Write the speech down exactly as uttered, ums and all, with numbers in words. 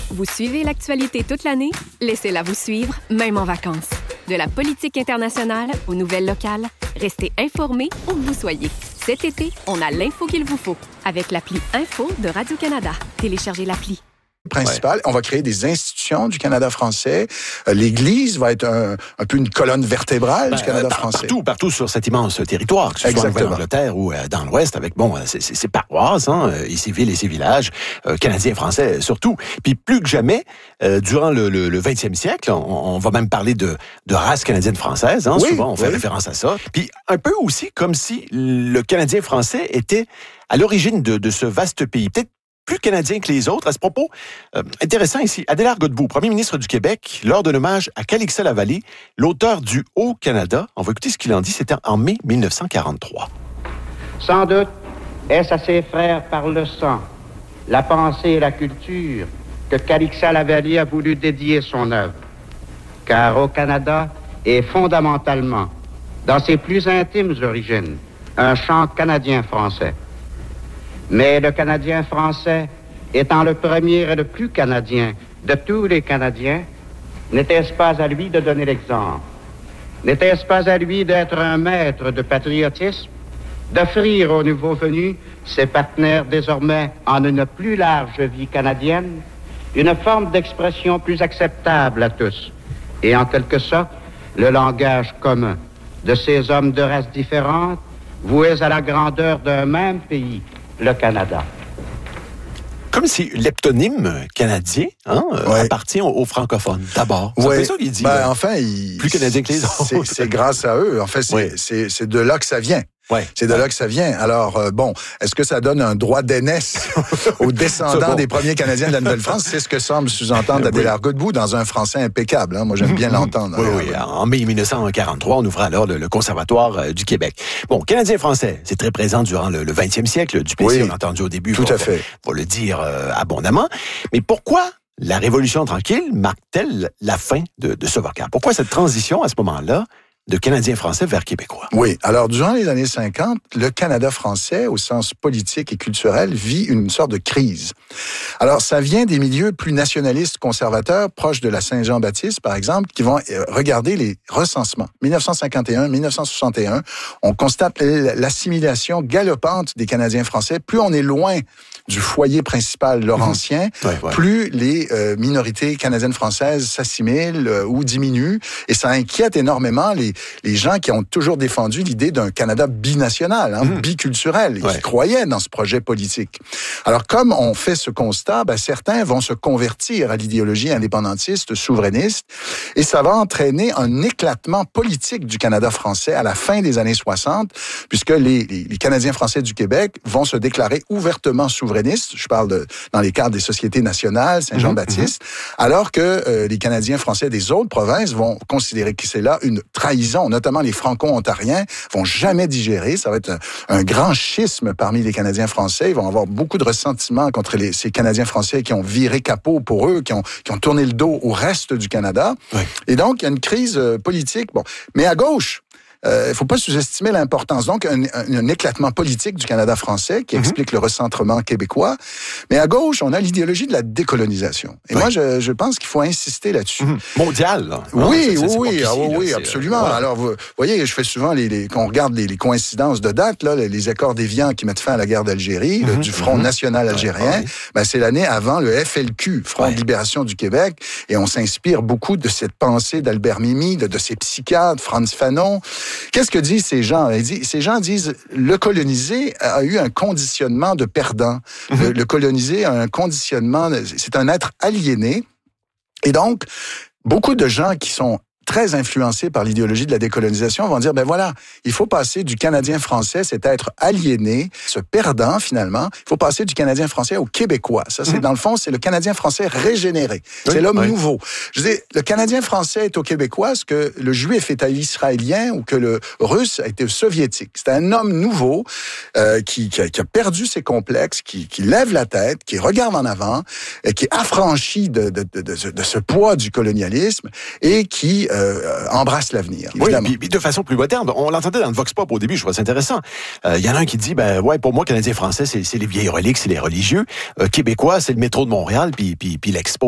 Vous suivez l'actualité toute l'année? Laissez-la vous suivre, même en vacances. De la politique internationale aux nouvelles locales, restez informés où que vous soyez. Cet été, on a l'info qu'il vous faut avec l'appli Info de Radio-Canada. Téléchargez l'appli. Principal. Ouais. On va créer des institutions du Canada français. Euh, L'Église va être un, un peu une colonne vertébrale ben, du Canada par, français. Partout, partout sur cet immense territoire, que ce soit en Angleterre ou euh, dans l'Ouest, avec bon, ces, ces paroisses, hein, et ces villes et ces villages, euh, canadiens, français surtout. Puis plus que jamais, euh, durant le, le, le vingtième siècle, on, on va même parler de, de race canadienne-française. Hein, oui, souvent, on fait oui. référence à ça. Puis un peu aussi comme si le Canadien français était à l'origine de, de ce vaste pays. Peut-être plus canadien que les autres. À ce propos, euh, intéressant ici, Adélard Godbout, premier ministre du Québec, lors d'un hommage à Calixa-la-Vallée, l'auteur du Haut-Canada. On va écouter ce qu'il en dit, c'était en mai dix-neuf cent quarante-trois. Sans doute, est-ce à ses frères par le sang, la pensée et la culture que Calixa-la-Vallée a voulu dédier son œuvre. Car au Canada est fondamentalement, dans ses plus intimes origines, un chant canadien-français. Mais le Canadien français, étant le premier et le plus canadien de tous les Canadiens, n'était-ce pas à lui de donner l'exemple? N'était-ce pas à lui d'être un maître de patriotisme, d'offrir aux nouveaux venus, ses partenaires désormais en une plus large vie canadienne, une forme d'expression plus acceptable à tous, et en quelque sorte, le langage commun de ces hommes de races différentes, voués à la grandeur d'un même pays, le Canada. Comme si l'heptonyme canadien hein, ouais. appartient aux francophones, d'abord. C'est ouais. ça qu'il dit. Ben, là. Enfin, il... plus canadien que les autres. C'est, c'est grâce à eux. En fait, c'est, ouais. c'est, c'est de là que ça vient. Ouais. C'est de là que ça vient. Alors, euh, bon, est-ce que ça donne un droit d'aînesse aux descendants bon. des premiers Canadiens de la Nouvelle-France? C'est ce que semble sous-entendre Adélard Godbout dans un français impeccable. Hein? Moi, j'aime bien l'entendre. Oui, oui. En mai dix-neuf cent quarante-trois, on ouvre alors le, le Conservatoire euh, du Québec. Bon, Canadien-Français, c'est très présent durant le, le vingtième siècle. Du P C, oui, on a entendu au début. Tout pour, à fait. Pour le dire euh, abondamment. Mais pourquoi la Révolution tranquille marque-t-elle la fin de, de ce vocable? Pourquoi cette transition, à ce moment-là, de Canadien-Français vers Québécois? Oui. Alors, durant les années cinquante, le Canada français, au sens politique et culturel, vit une sorte de crise. Alors, ça vient des milieux plus nationalistes conservateurs, proches de la Saint-Jean-Baptiste, par exemple, qui vont regarder les recensements. dix-neuf cent cinquante et un, dix-neuf cent soixante et un, on constate l'assimilation galopante des Canadiens français. Plus on est loin du foyer principal laurentien, mmh. ouais, ouais. plus les euh, minorités canadiennes-françaises s'assimilent euh, ou diminuent. Et ça inquiète énormément les les gens qui ont toujours défendu l'idée d'un Canada binational, hein, mmh. biculturel, et ouais. qui croyaient dans ce projet politique. Alors, comme on fait ce constat, ben, certains vont se convertir à l'idéologie indépendantiste, souverainiste, et ça va entraîner un éclatement politique du Canada français à la fin des années soixante, puisque les, les, les Canadiens français du Québec vont se déclarer ouvertement souverainistes, je parle de, dans les cadres des sociétés nationales, Saint-Jean-Baptiste, mmh. alors que euh, les Canadiens français des autres provinces vont considérer que c'est là une trahison, notamment les franco-ontariens, vont jamais digérer. Ça va être un, un grand schisme parmi les Canadiens français. Ils vont avoir beaucoup de ressentiment contre les, ces Canadiens français qui ont viré capot pour eux, qui ont, qui ont tourné le dos au reste du Canada. Oui. Et donc, il y a une crise euh, politique. Bon, mais à gauche, il euh, ne faut pas sous-estimer l'importance. Donc, un, un, un éclatement politique du Canada français qui mm-hmm. explique le recentrement québécois. Mais à gauche, on a l'idéologie de la décolonisation. Et oui. moi, je, je pense qu'il faut insister là-dessus. Mm-hmm. Mondial, là. Oui, non, c'est, c'est, oui, c'est oui, ici, ah, oui, là, absolument. Ouais. Alors, vous voyez, je fais souvent, les, les, quand on regarde les, les coïncidences de date, là, les, les accords d'Évian qui mettent fin à la guerre d'Algérie, mm-hmm. le, du Front mm-hmm. national algérien, ouais. ben, c'est l'année avant le F L Q, Front ouais. de libération du Québec. Et on s'inspire beaucoup de cette pensée d'Albert Memmi, de, de ces psychiatres, Frantz Fanon. Qu'est-ce que dit ces gens? Ces gens disent le colonisé a eu un conditionnement de perdant. Mm-hmm. Le, le colonisé a un conditionnement, c'est un être aliéné. Et donc, beaucoup de gens qui sont très influencés par l'idéologie de la décolonisation vont dire, ben voilà, il faut passer du Canadien français, cet être aliéné, ce perdant finalement, il faut passer du Canadien français au Québécois. Ça, c'est mmh. dans le fond, c'est le Canadien français régénéré. Oui, c'est l'homme oui. nouveau. Je dis, le Canadien français est au Québécois ce que le Juif est à l'Israélien ou que le Russe a été au Soviétique. C'est un homme nouveau euh, qui, qui, a, qui a perdu ses complexes, qui, qui lève la tête, qui regarde en avant, et qui est affranchi de, de, de, de, de ce poids du colonialisme et qui euh, Euh, embrasse l'avenir. Oui, puis, puis de façon plus moderne. On l'entendait dans le Vox Pop au début, je trouve ça intéressant. Il euh, y en a un qui dit, ben ouais, pour moi, Canadien français, c'est, c'est les vieilles reliques, c'est les religieux. Euh, Québécois, c'est le métro de Montréal, puis, puis, puis l'Expo.